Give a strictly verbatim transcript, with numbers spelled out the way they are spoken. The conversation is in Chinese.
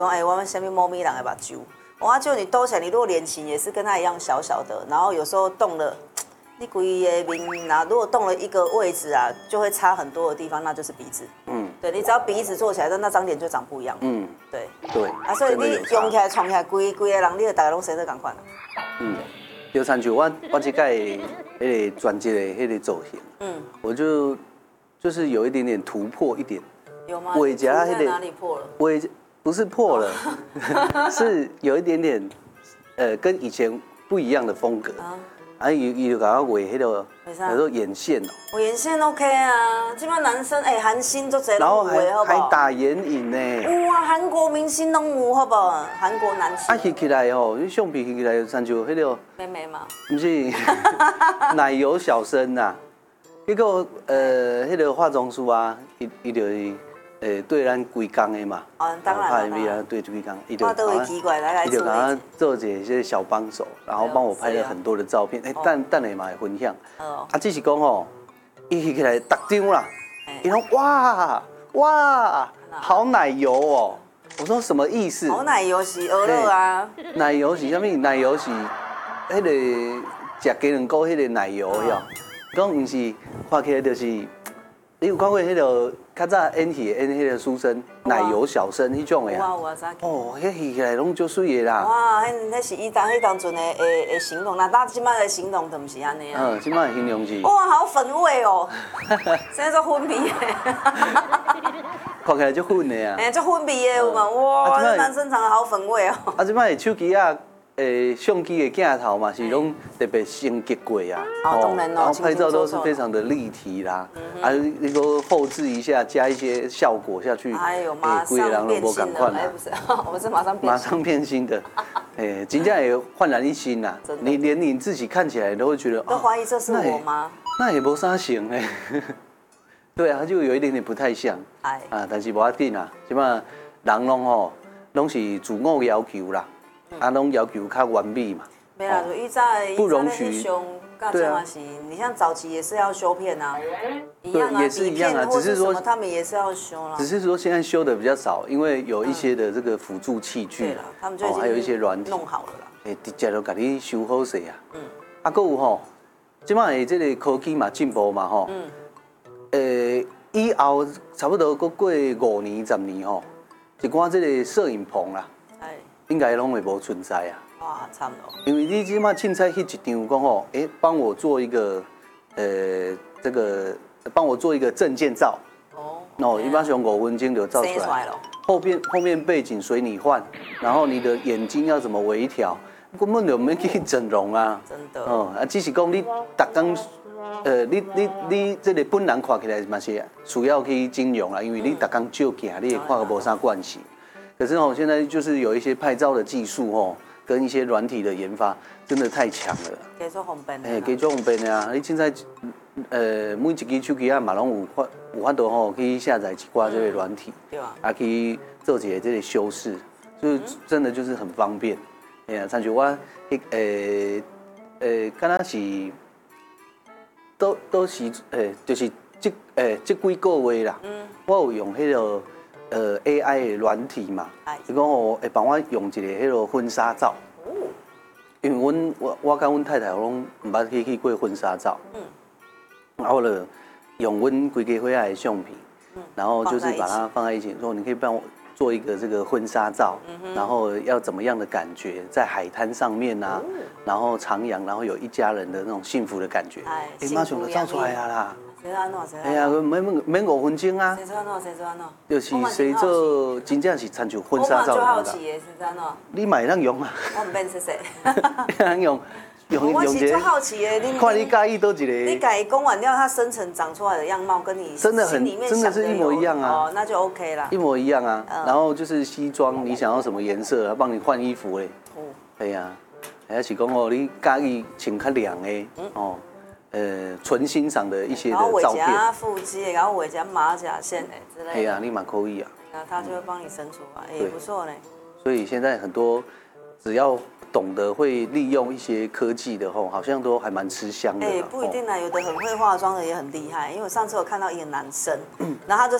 说哎，我们下面猫咪人的把揪，哇，就你兜起来，你如果脸型也是跟它一样小小的，然后有时候动了，你规个面啊，如果动了一个位置啊，就会差很多的地方，那就是鼻子。嗯，对，你只要鼻子做起来，那那张脸就长不一样。嗯，对。 对。 啊，所以你用起来、创起来，规规个人，你就大家拢生得同款。 嗯，就像就我我这个那个专辑的那个造型，嗯，我就就是有一点点突破一点。 有吗？ 尾夹那哪里破了？ 尾不是破了，是有一点点，呃，跟以前不一样的风格。啊，啊，伊伊就甲我画迄个，叫做眼线哦。 我眼线 OK 啊，基本上男生哎，韩星都这然后还好不好？ 还打眼影呢。 哇，韩国明星拢有好不好？韩国男星。 啊，翕起来哦，你相片翕起来，像就迄个。 妹妹吗？ 不是，奶油小生呐。结果呃，迄个化妆师啊，伊伊就。诶，对咱规工的嘛， 哦，当然拍 M V 啊，对规工，伊就都会奇怪来来伊就给他做一些小帮手，然后帮我拍了很多的照片。哎，等等下嘛会分享。哦。啊，只是讲吼，伊翕起来特张啦，伊讲哇哇，好奶油哦。我说什么意思？ 好奶油是鹅肉啊。 奶油是啥物？奶油是迄个食鸡卵糕迄个奶油哟。讲毋是，看起来就是，你有看过迄个？较早演戏演迄个书生奶油小生迄种的啊，哦，迄翕起来拢足水的啦。 哇，迄迄是伊当迄当阵的诶诶形容，那咱即摆的形容就毋是安尼啊。 嗯，即摆的形容是。 哇，好粉味哦，现在做粉味的。 看起来足粉的啊。 哎，足粉味的有嘛？哇，这男生长得好粉味哦。 啊，即摆的手机啊。诶，相机的镜头嘛是拢特别升级过啊， 哦， 然后拍照都是非常的立体啦，啊，那个后置一下加一些效果下去， 哎呦，马上变新的，哎，不是，我是马上变， 马上变新的，哎，真正也焕然一新呐，你连你自己看起来都会觉得， 都怀疑这是我吗？ 那也无啥型哎，对啊，就有一点点不太像，哎，啊，但是无要紧啊，起码人拢吼，拢是自我要求啦。啊，拢要求较完美嘛。 没啦，就依在不容许。 对啊，你像早期也是要修片啊，一样啊， 也是一样啊，只是说他们也是要修啦。 只是说现在修的比较少，因为有一些的这个辅助器具啦， 他们就已经还有一些软体弄好了啦。 哎，直接就给你修好势啊。嗯。啊，搁有吼，即摆的这个科技嘛进步嘛吼。嗯。呃，以后差不多搁过五年、十年吼，一寡这个摄影棚啦。应该拢会无存在啊！ 哇，差不多。 因为你即马凊彩翕一张讲吼，哎，帮我做一个，呃，这个帮我做一个证件照。哦。哦，一般上五分钟就照出来了。后边后面背景随你换，然后你的眼睛要怎么微调，根本就没去整容啊。 真的。 哦，啊，只是讲你逐工，呃，你你你这个本人看起来嘛是需要去整容啊，因为你逐工照镜，你也看个无啥关系。可是哦，现在就是有一些拍照的技术哦，跟一些软体的研发，真的太强了。 给做方便。 哎，给做方便的啊！你现在，呃，每一支手机啊，嘛拢有法有法度吼，去下载一挂这个软体，对啊，啊去做一个这个修饰，就是真的就是很方便。哎呀，像像我，呃呃，敢若是，都都是，诶，就是这诶这几个月啦，嗯，我有用迄个。呃 ，A I 的软体嘛，就讲哦，会帮我用一个迄个婚纱照。哦。因为阮我我甲阮太太拢唔捌去去过婚纱照。嗯。然后呢，用阮规家伙仔的相片，然后就是把它放在一起，说你可以帮我做一个这个婚纱照，然后要怎么样的感觉，在海滩上面啊，然后徜徉，然后有一家人的那种幸福的感觉。哎，马上就照出来啊啦。哎呀，免免免五分钟啊！谁做安怎？谁做安怎？就是谁做，真正是参像婚纱照。 我蛮好奇的，谁做安怎？ 你买能用啊？ 我唔免谢谢。 能用用用一个。我是好奇的，你看你介意多一个。 你改讲完了，它生成长出来的样貌跟你真的很真的是一模一样啊！ 哦，那就 OK 啦。 一模一样啊！然后就是西装，你想要什么颜色，他帮你换衣服嘞。哦。对呀，还是讲哦，你介意穿较亮的哦。呃，纯欣赏的一些的照片， 然后腹肌，然后尾夹马甲线哎之类的。 哎呀，你蛮可以啊。 那他就会帮你生出来，也不错呢。 所以现在很多只要懂得会利用一些科技的吼，好像都还蛮吃香的。 哎，不一定啦，有的很会化妆的也很厉害。因为我上次有看到一个男生，然后他就